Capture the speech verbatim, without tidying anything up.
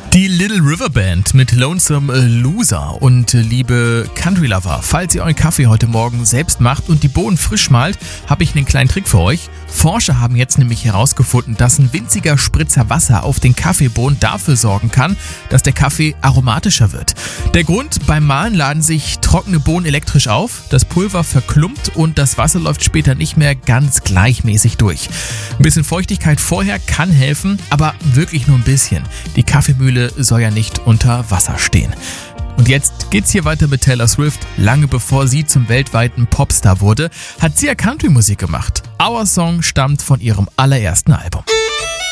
Die Little River Band mit Lonesome Loser. Und liebe Country Lover, falls ihr euren Kaffee heute Morgen selbst macht und die Bohnen frisch malt, habe ich einen kleinen Trick für euch. Forscher haben jetzt nämlich herausgefunden, dass ein winziger Spritzer Wasser auf den Kaffeebohnen dafür sorgen kann, dass der Kaffee aromatischer wird. Der Grund: beim Mahlen laden sich trockene Bohnen elektrisch auf, das Pulver verklumpt und das Wasser läuft später nicht mehr ganz gleichmäßig durch. Ein bisschen Feuchtigkeit vorher kann helfen, aber wirklich nur ein bisschen. Die Kaffeemühle soll ja nicht unter Wasser stehen. Und jetzt geht's hier weiter mit Taylor Swift. Lange bevor sie zum weltweiten Popstar wurde, hat sie ja Country-Musik gemacht. Our Song stammt von ihrem allerersten Album.